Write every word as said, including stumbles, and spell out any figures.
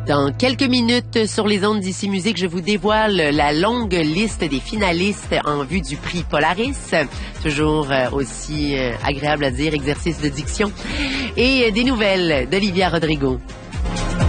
Dans quelques minutes, sur les ondes d'Ici Musique, je vous dévoile la longue liste des finalistes en vue du prix Polaris. Toujours aussi agréable à dire, exercice de diction. Et des nouvelles d'Olivia Rodrigo.